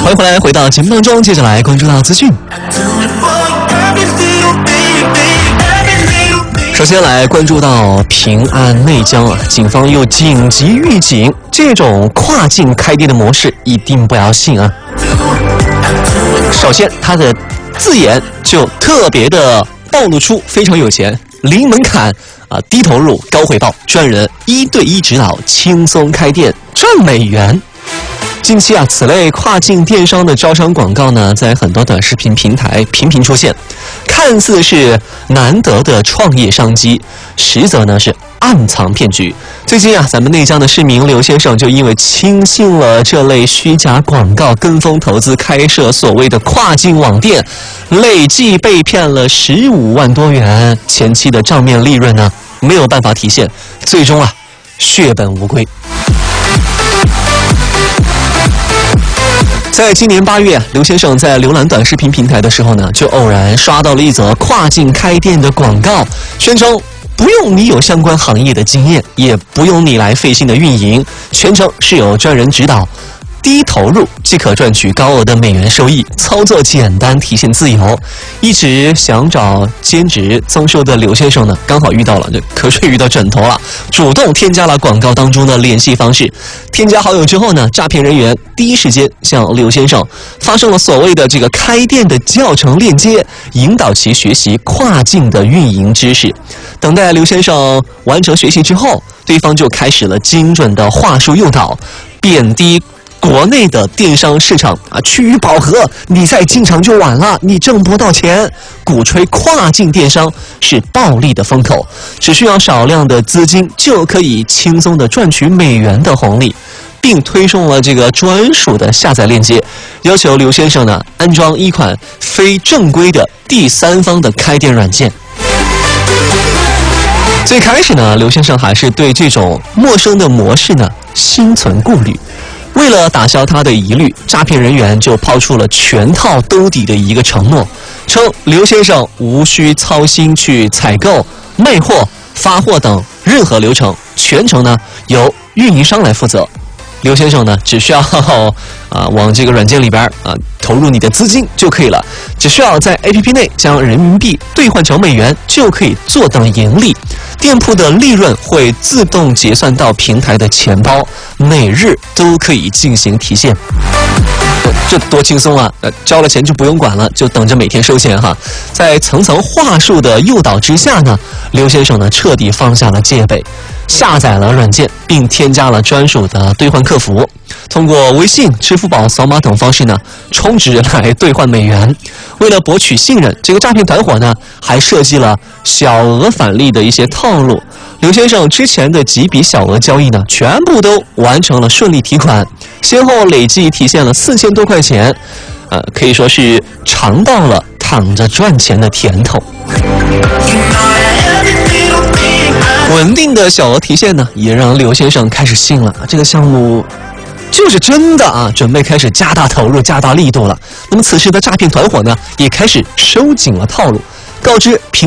欢迎回来，回到节目当中，接着来关注到资讯。首先来关注到平安内江啊，警方又紧急预警，这种跨境开店的模式一定不要信啊。首先，它的字眼就特别的暴露出非常有钱，零门槛啊，低投入高回报，专人1对1指导，轻松开店赚美元。近期啊，此类跨境电商的招商广告呢，在很多短视频平台频频出现，看似是难得的创业商机，实则呢是暗藏骗局。最近啊，咱们内江的市民刘先生就因为轻信了这类虚假广告，跟风投资开设所谓的跨境网店，累计被骗了15万多元，前期的账面利润呢没有办法体现，最终啊血本无归。在今年8月，刘先生在浏览短视频平台的时候呢，就偶然刷到了一则跨境开店的广告，宣称不用你有相关行业的经验，也不用你来费心的运营，全程是有专人指导，低投入即可赚取高额的美元收益，操作简单，体现自由。一直想找兼职增收的刘先生呢，刚好遇到了，这瞌睡遇到枕头了，主动添加了广告当中的联系方式。添加好友之后呢，诈骗人员第一时间向刘先生发送了所谓的这个开店的教程链接，引导其学习跨境的运营知识。等待刘先生完成学习之后，对方就开始了精准的话术诱导，贬低国内的电商市场啊，趋于饱和，你再进场就晚了，你挣不到钱。鼓吹跨境电商是暴利的风口，只需要少量的资金就可以轻松的赚取美元的红利，并推送了这个专属的下载链接，要求刘先生呢安装一款非正规的第三方的开店软件。最开始呢，刘先生还是对这种陌生的模式呢心存顾虑。为了打消他的疑虑，诈骗人员就抛出了全套兜底的一个承诺，称刘先生无需操心去采购、卖货、发货等任何流程，全程呢由运营商来负责。刘先生呢只需要往这个软件里边投入你的资金就可以了，只需要在 APP 内将人民币兑换成美元就可以坐等盈利，店铺的利润会自动结算到平台的钱包，每日都可以进行提现。这多轻松啊！交了钱就不用管了，就等着每天收钱哈。在层层话术的诱导之下呢，刘先生呢彻底放下了戒备，下载了软件，并添加了专属的兑换客服，通过微信、支付宝扫码等方式呢充值来兑换美元。为了博取信任，这个诈骗团伙呢还设计了小额返利的一些套路。刘先生之前的几笔小额交易呢，全部都完成了顺利提款，先后累计提现了4000多块钱，可以说是尝到了躺着赚钱的甜头。稳定的小额提现呢，也让刘先生开始信了这个项目就是真的啊，准备开始加大投入、加大力度了。那么此时的诈骗团伙呢，也开始收紧了套路，告知